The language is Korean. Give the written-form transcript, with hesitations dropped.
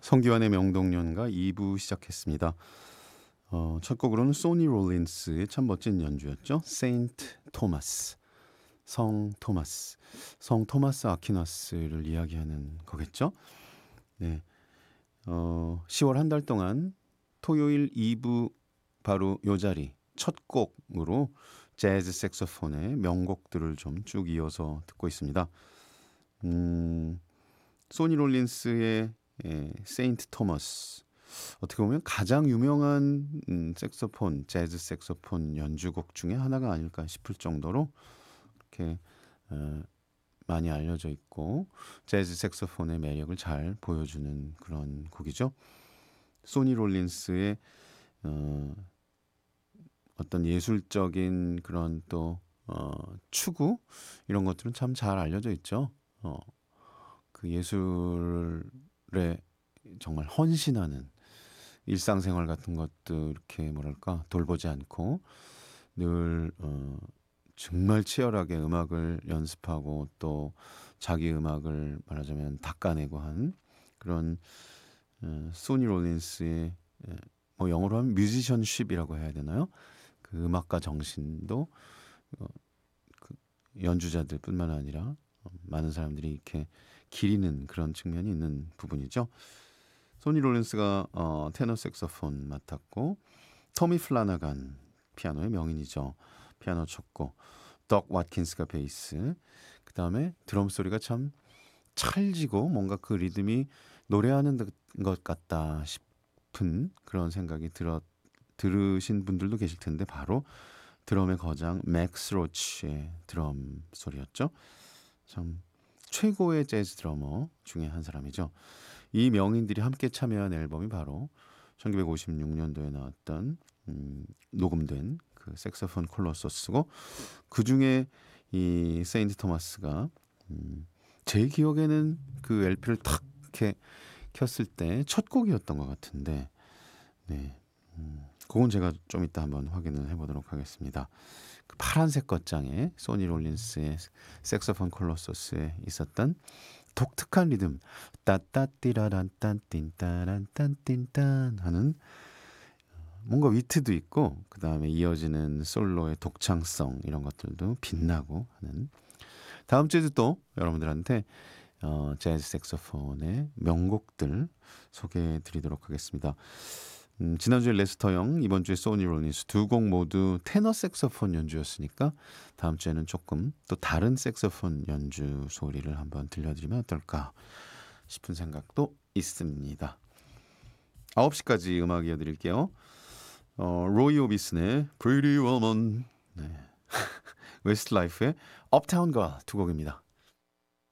성기환의 명동연가 2부 시작했습니다. 첫 곡으로는 소니 롤린스의 참 멋진 연주였죠. 세인트 토마스, 성 토마스, 성 토마스 아퀴나스를 이야기하는 거겠죠. 네, 10월 한 달 동안 토요일 2부 바로 요 자리 첫 곡으로 재즈 색소폰의 명곡들을 좀 쭉 이어서 듣고 있습니다. 소니 롤린스의 세인트 토마스, 어떻게 보면 가장 유명한 색소폰, 재즈 색소폰 연주곡 중에 하나가 아닐까 싶을 정도로 이렇게 많이 알려져 있고 재즈 색소폰의 매력을 잘 보여주는 그런 곡이죠. 소니 롤린스의 어떤 예술적인 그런 또 추구 이런 것들은 참 잘 알려져 있죠. 그 예술에 정말 헌신하는 일상생활 같은 것도 이렇게 뭐랄까 돌보지 않고 늘 정말 치열하게 음악을 연습하고 또 자기 음악을 말하자면 닦아내고 한 그런 소니 롤린스의 뭐 영어로 하면 뮤지션십이라고 해야 되나요? 그 음악가 정신도 그 연주자들뿐만 아니라 많은 사람들이 이렇게 기리는 그런 측면이 있는 부분이죠. 소니 롤린스가 테너 색소폰 맡았고 토미 플라나간 피아노의 명인이죠. 피아노 쳤고 덕 와킨스가 베이스, 그 다음에 드럼 소리가 참 찰지고 뭔가 그 리듬이 노래하는 것 같다 싶은 그런 생각이 들으신 분들도 계실 텐데 바로 드럼의 거장 맥스 로치의 드럼 소리였죠. 참 최고의 재즈 드러머 중에 한 사람이죠. 이 명인들이 함께 참여한 앨범이 바로 1956년도에 나왔던 녹음된 그 색소폰 콜로서스고, 그 중에 이 세인트 토마스가 제 기억에는 그 LP를 탁 이렇게 켰을 때 첫 곡이었던 것 같은데, 네, 그건 제가 좀 이따 한번 확인을 해보도록 하겠습니다. 그 파란색 겉장에 소니 롤린스의 색소폰 콜로서스에 있었던 독특한 리듬, 따따띠라란 딴띵 따란 딴띵 딴 하는 뭔가 위트도 있고, 그 다음에 이어지는 솔로의 독창성 이런 것들도 빛나고 하는, 다음 주에도 또 여러분들한테 재즈 색소폰의 명곡들 소개해 드리도록 하겠습니다. 지난주에 레스터 형, 이번 주에 소니 롤린스 두 곡 모두 테너 색소폰 연주였으니까 다음 주에는 조금 또 다른 색소폰 연주 소리를 한번 들려드리면 어떨까 싶은 생각도 있습니다. 9시까지 음악 이어드릴게요. 로이 오비슨의 Pretty Woman, 네. 웨스트라이프의 Uptown Girl 두 곡입니다.